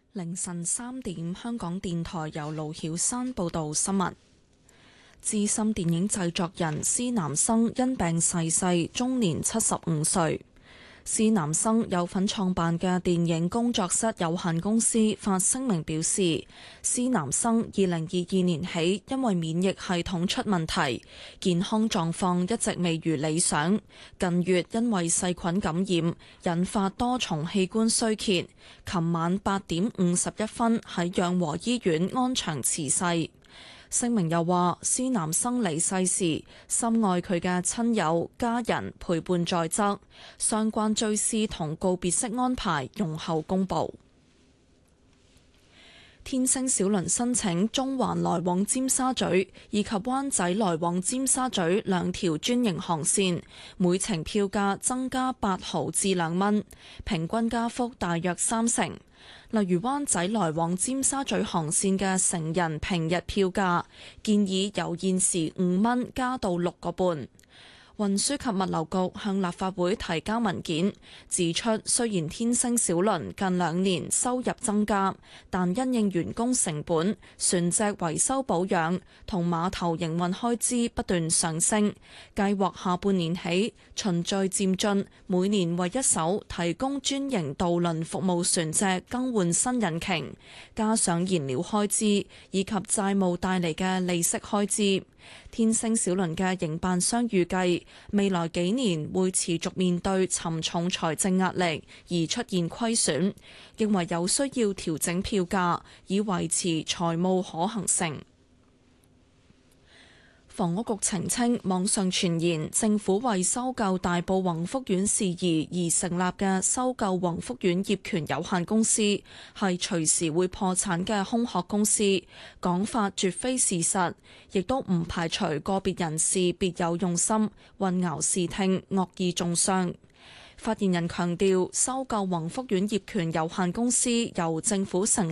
凌晨3點，香港電台由盧曉山報道新聞。資深電影製作人施南生因病逝世，終年75歲。施南生有份創辦嘅電影工作室有限公司發聲明表示，施南生2022年起因為免疫系統出問題，健康狀況一直未如理想，近月因為細菌感染，引發多重器官衰竭，琴晚8點51分喺養和醫院安詳辭世。聲明又話，施南生離世時深愛佢嘅親友家人陪伴在側，相關追思同告別式安排容後公佈。天星小輪申請中環來往尖沙咀以及灣仔來往尖沙咀兩條專營航線，每程票價增加8毫至2蚊，平均加幅大約30%。例如灣仔來往尖沙咀航線嘅成人平日票價，建議由現時5蚊加到6個半。運輸及物流局向立法會提交文件，指出雖然天星小輪近2年收入增加，但因應員工成本、船隻維修保養同碼頭營運開支不斷上升，計劃下半年起循序漸進，每年為一艘提供專營渡輪服務船隻更換新引擎，加上燃料開支以及債務帶嚟嘅利息開支。天星小輪嘅營辦商預計未來幾年會持續面對沉重財政壓力而出現虧損，認為有需要調整票價以維持財務可行性。房屋局澄清，網上傳言政府為收購大埔宏福苑事宜而成立嘅收購宏福苑業權有限公司係隨時會破產嘅空殼公司，講法絕非事實，亦都唔排除個別人士別有用心，混淆視聽，惡意中傷。發言人強調，收購宏福苑業權有限公司由政府成立。